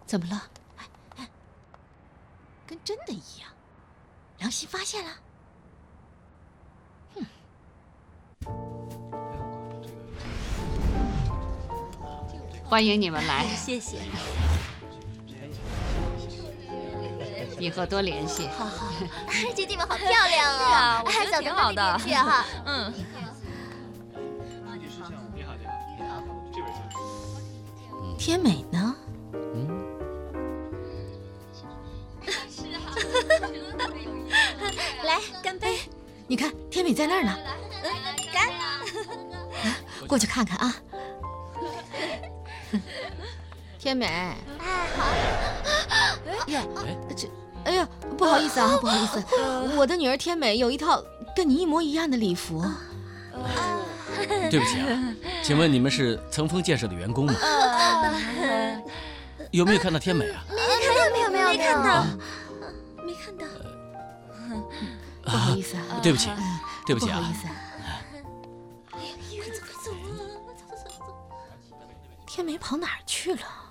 怎么了？跟真的一样，良心发现了。 欢迎你们来， 谢谢。 以后多联系。 好好， 姐姐们好漂亮哦！ 啊，我觉得挺好的。 走到那边去哈。 嗯。 天美呢？ 来，干杯！ 你看，天美在那儿呢。 干！ 过去看看啊。天美。 哎，好。 呀，哎呀，不好意思啊，不好意思，我的女儿天美有一套跟你一模一样的礼服。 对不起啊，请问你们是层峰建设的员工吗？有没有看到天美啊？ 没看到。 没看到。不好意思啊， 对不起，对不起啊。 不好意思。 快走！ 天美跑哪儿去了？